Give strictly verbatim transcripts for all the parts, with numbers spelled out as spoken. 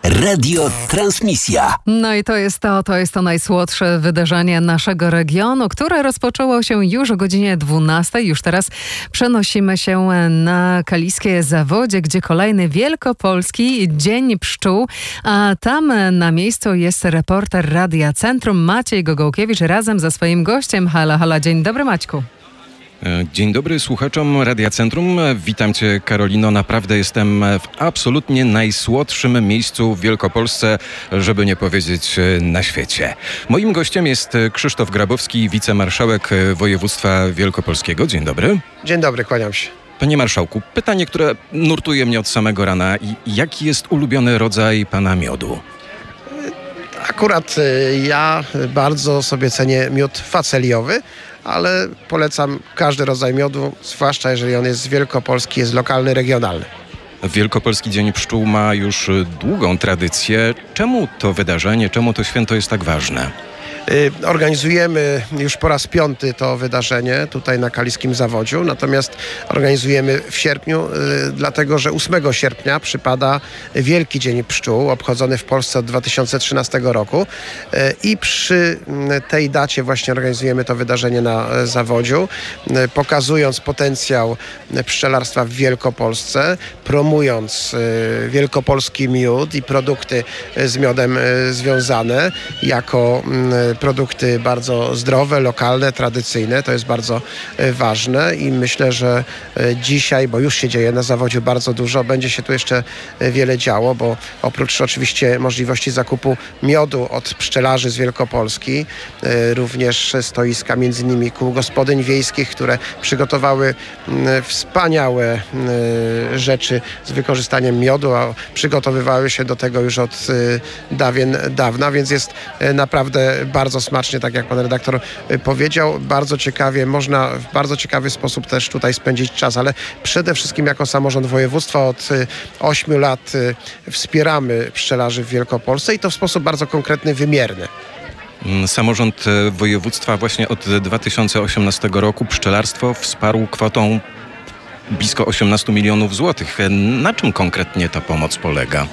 Radio Transmisja. No i to jest to, to jest to najsłodsze wydarzenie naszego regionu, które rozpoczęło się już o godzinie dwunastej. Już teraz przenosimy się na Kaliskie Zawodzie, gdzie kolejny Wielkopolski Dzień Pszczół, a tam na miejscu jest reporter Radia Centrum Maciej Gogołkiewicz razem ze swoim gościem. Halo, halo, dzień dobry Maćku. Dzień dobry słuchaczom Radia Centrum. Witam Cię, Karolino. Naprawdę jestem w absolutnie najsłodszym miejscu w Wielkopolsce, żeby nie powiedzieć na świecie. Moim gościem jest Krzysztof Grabowski, wicemarszałek województwa wielkopolskiego. Dzień dobry. Dzień dobry, kłaniam się. Panie marszałku, pytanie, które nurtuje mnie od samego rana. Jaki jest ulubiony rodzaj pana miodu? Akurat ja bardzo sobie cenię miód faceliowy, ale polecam każdy rodzaj miodu, zwłaszcza jeżeli on jest z Wielkopolski, jest lokalny, regionalny. Wielkopolski Dzień Pszczół ma już długą tradycję. Czemu to wydarzenie, czemu to święto jest tak ważne? Organizujemy już po raz piąty to wydarzenie tutaj na Kaliskim Zawodziu, natomiast organizujemy w sierpniu, dlatego że ósmego sierpnia przypada Wielki Dzień Pszczół, obchodzony w Polsce od dwa tysiące trzynastego roku i przy tej dacie właśnie organizujemy to wydarzenie na Zawodziu, pokazując potencjał pszczelarstwa w Wielkopolsce, promując wielkopolski miód i produkty z miodem związane jako produkty bardzo zdrowe, lokalne, tradycyjne. To jest bardzo ważne i myślę, że dzisiaj, bo już się dzieje na Zawodziu bardzo dużo, będzie się tu jeszcze wiele działo, bo oprócz oczywiście możliwości zakupu miodu od pszczelarzy z Wielkopolski, również stoiska między innymi kół gospodyń wiejskich, które przygotowały wspaniałe rzeczy z wykorzystaniem miodu, a przygotowywały się do tego już od dawien dawna, więc jest naprawdę bardzo Bardzo smacznie, tak jak pan redaktor powiedział. Bardzo ciekawie, można w bardzo ciekawy sposób też tutaj spędzić czas, ale przede wszystkim jako samorząd województwa od ośmiu lat wspieramy pszczelarzy w Wielkopolsce i to w sposób bardzo konkretny, wymierny. Samorząd województwa właśnie od dwa tysiące osiemnastego roku pszczelarstwo wsparł kwotą blisko osiemnaście milionów złotych. Na czym konkretnie ta pomoc polega?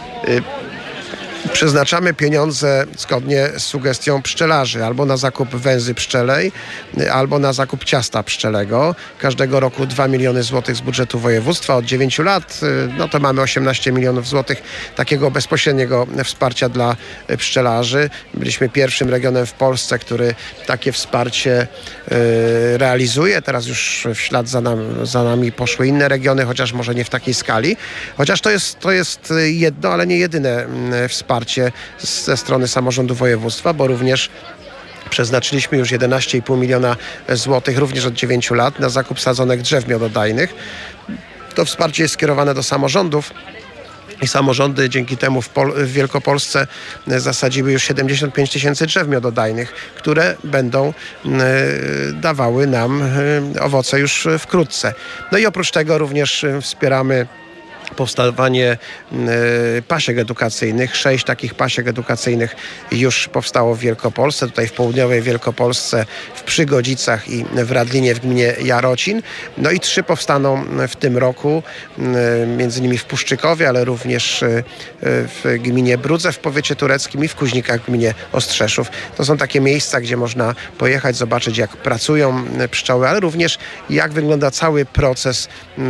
Przeznaczamy pieniądze zgodnie z sugestią pszczelarzy albo na zakup węzy pszczelej, albo na zakup ciasta pszczelego. Każdego roku dwa miliony złotych z budżetu województwa. Od dziewięciu lat no to mamy osiemnaście milionów złotych takiego bezpośredniego wsparcia dla pszczelarzy. Byliśmy pierwszym regionem w Polsce, który takie wsparcie y, realizuje. Teraz już w ślad za, nam, za nami poszły inne regiony, chociaż może nie w takiej skali. Chociaż to jest, to jest jedno, ale nie jedyne wsparcie ze strony samorządu województwa, bo również przeznaczyliśmy już jedenaście i pół miliona złotych, również od dziewięciu lat, na zakup sadzonek drzew miododajnych. To wsparcie jest skierowane do samorządów i samorządy dzięki temu w, Pol- w Wielkopolsce zasadziły już siedemdziesiąt pięć tysięcy drzew miododajnych, które będą y, dawały nam y, owoce już wkrótce. No i oprócz tego również wspieramy powstawanie y, pasiek edukacyjnych. Sześć takich pasiek edukacyjnych już powstało w Wielkopolsce, tutaj w południowej Wielkopolsce, w Przygodzicach i w Radlinie w gminie Jarocin. No i trzy powstaną w tym roku, y, między innymi w Puszczykowie, ale również y, w gminie Brudze w powiecie tureckim i w Kuźnikach w gminie Ostrzeszów. To są takie miejsca, gdzie można pojechać, zobaczyć jak pracują pszczoły, ale również jak wygląda cały proces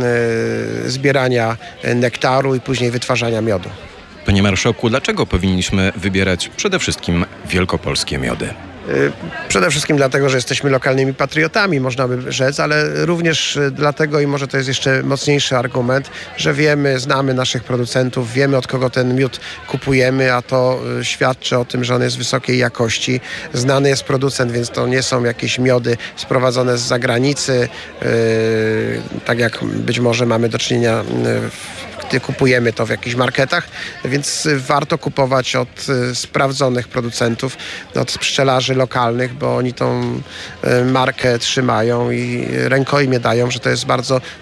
y, zbierania nektaru i później wytwarzania miodu. Panie marszałku, dlaczego powinniśmy wybierać przede wszystkim wielkopolskie miody? Przede wszystkim dlatego, że jesteśmy lokalnymi patriotami, można by rzec, ale również dlatego, i może to jest jeszcze mocniejszy argument, że wiemy, znamy naszych producentów, wiemy od kogo ten miód kupujemy, a to świadczy o tym, że on jest wysokiej jakości. Znany jest producent, więc to nie są jakieś miody sprowadzone z zagranicy, yy, tak jak być może mamy do czynienia w gdy kupujemy to w jakichś marketach, więc warto kupować od sprawdzonych producentów, od pszczelarzy lokalnych, bo oni tą markę trzymają i rękojmie dają, że to jest bardzo